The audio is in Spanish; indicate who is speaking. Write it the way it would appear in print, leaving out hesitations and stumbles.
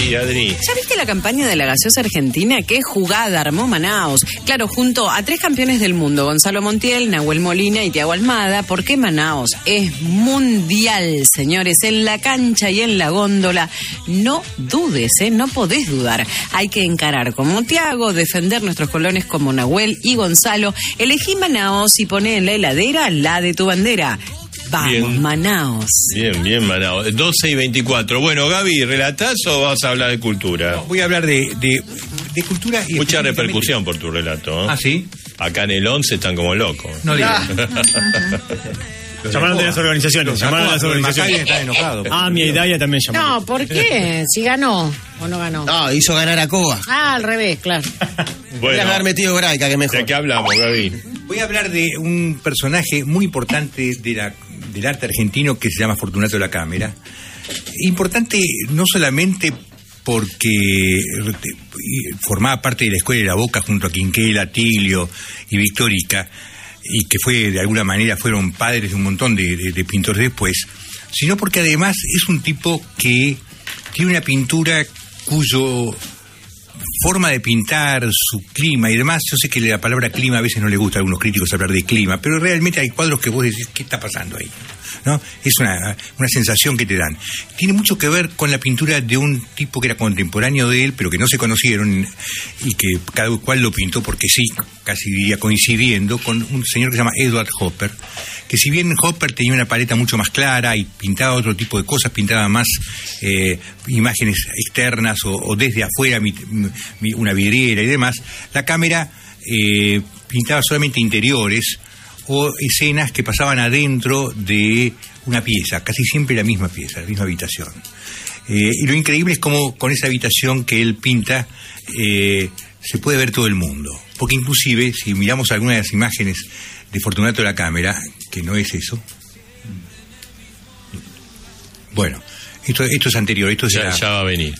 Speaker 1: Sí, Adri.
Speaker 2: ¿Ya viste la campaña de la gaseosa argentina? ¿Qué jugada armó Manaos? Claro, junto a 3 campeones del mundo, Gonzalo Montiel, Nahuel Molina y Thiago Almada, porque Manaos es mundial, señores, en la cancha y en la góndola. No dudes, no podés dudar. Hay que encarar como Thiago, defender nuestros colores como Nahuel y Gonzalo. Elegí Manaos y poné en la heladera la de tu bandera. Vamos, bien. Manaos.
Speaker 1: Bien, Manaos. 12:24. Bueno, Gaby, ¿relatás o vas a hablar de cultura?
Speaker 3: No, voy a hablar de cultura. Y
Speaker 1: mucha repercusión por tu relato, ¿eh?
Speaker 3: ¿Ah, sí?
Speaker 1: Acá en el 11 están como locos.
Speaker 3: No digas.
Speaker 4: Llamaron de las organizaciones.
Speaker 3: Está enojado.
Speaker 4: Mi Hidaya también llamó.
Speaker 2: No, ¿por qué? Si ganó o no ganó.
Speaker 5: No, hizo ganar a Coba.
Speaker 2: Al revés, claro.
Speaker 5: Bueno, haber metido Braica, que mejor.
Speaker 1: ¿De qué hablamos, Gaby?
Speaker 3: Voy a hablar de un personaje muy importante del arte argentino que se llama Fortunato Lacámara. Importante no solamente porque formaba parte de la Escuela de la Boca junto a Quinquela, Tilio y Victorica, y que de alguna manera fueron padres de un montón de pintores después, sino porque además es un tipo que tiene una pintura cuyo forma de pintar, su clima y demás. Yo sé que la palabra clima a veces no le gusta a algunos críticos hablar de clima, pero realmente hay cuadros que vos decís, ¿qué está pasando ahí? ¿No? Es una sensación que te dan. Tiene mucho que ver con la pintura de un tipo que era contemporáneo de él, pero que no se conocieron, y que cada cual lo pintó porque sí, casi diría coincidiendo, con un señor que se llama Edward Hopper, que si bien Hopper tenía una paleta mucho más clara y pintaba otro tipo de cosas, pintaba más imágenes externas o desde afuera, una vidriera y demás, Lacámara pintaba solamente interiores o escenas que pasaban adentro de una pieza, casi siempre la misma pieza, la misma habitación. Y lo increíble es cómo con esa habitación que él pinta se puede ver todo el mundo, porque inclusive si miramos algunas de las imágenes de Fortunato Lacámara, que no es eso, bueno, esto es anterior, esto
Speaker 1: ya va a venir.